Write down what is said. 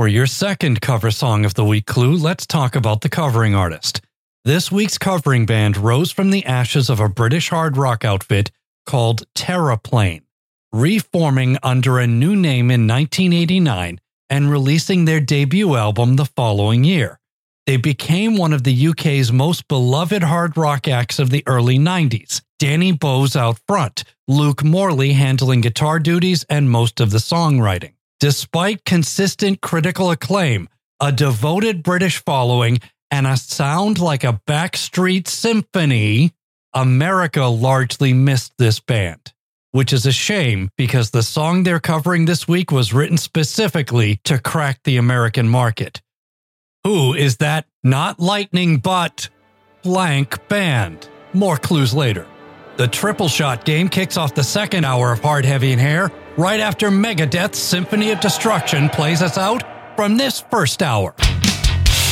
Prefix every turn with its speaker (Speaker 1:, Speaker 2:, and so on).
Speaker 1: For your second cover song of the week clue, let's talk about the covering artist. This week's covering band rose from the ashes of a British hard rock outfit called Terraplane, reforming under a new name in 1989 and releasing their debut album the following year. They became one of the UK's most beloved hard rock acts of the early 90s, Danny Bowes out front, Luke Morley handling guitar duties and most of the songwriting. Despite consistent critical acclaim, a devoted British following, and a sound like a backstreet symphony, America largely missed this band, which is a shame because the song they're covering this week was written specifically to crack the American market. Who is that not lightning but blank band? More clues later. The Triple Shot game kicks off the second hour of Hard, Heavy, and Hair right after Megadeth's Symphony of Destruction plays us out from this first hour.